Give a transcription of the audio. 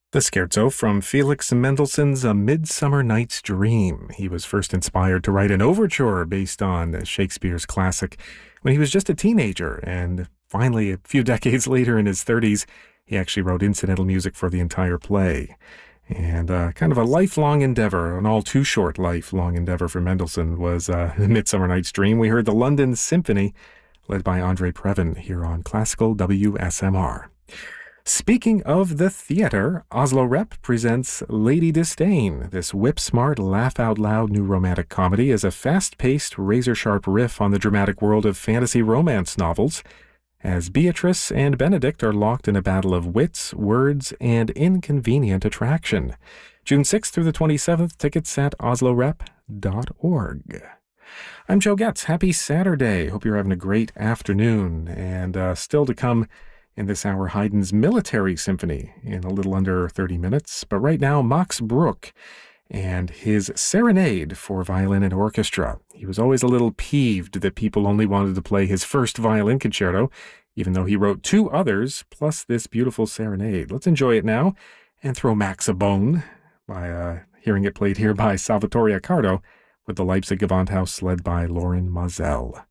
The scherzo from Felix Mendelssohn's A Midsummer Night's Dream. He was first inspired to write an overture based on Shakespeare's classic when he was just a teenager, and finally, a few decades later in his 30s, he actually wrote incidental music for the entire play. And kind of a lifelong endeavor, an all too short lifelong endeavor for Mendelssohn was Midsummer Night's Dream. We heard the London Symphony, led by Andre Previn, here on Classical WSMR. Speaking of the theater, Oslo Rep presents Lady Disdain. This whip-smart, laugh-out-loud new romantic comedy is a fast-paced, razor-sharp riff on the dramatic world of fantasy romance novels, as Beatrice and Benedict are locked in a battle of wits, words, and inconvenient attraction. June 6th through the 27th, tickets at oslorep.org. I'm Joe Getz. Happy Saturday. Hope you're having a great afternoon. And still to come in this hour, Haydn's Military Symphony in a little under 30 minutes. But right now, Max Bruch and his Serenade for Violin and Orchestra. He was always a little peeved that people only wanted to play his first violin concerto, even though he wrote two others, plus this beautiful Serenade. Let's enjoy it now and throw Max a bone by hearing it played here by Salvatore Accardo with the Leipzig Gewandhaus led by Loren Mazel.